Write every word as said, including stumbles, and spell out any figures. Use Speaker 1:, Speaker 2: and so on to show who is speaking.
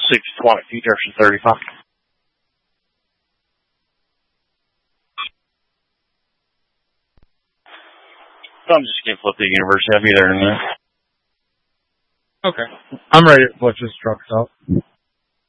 Speaker 1: six twenty, direction thirty-five. I'm just going to flip the University. I'll be there in a minute.
Speaker 2: Okay. I'm ready to push this truck out.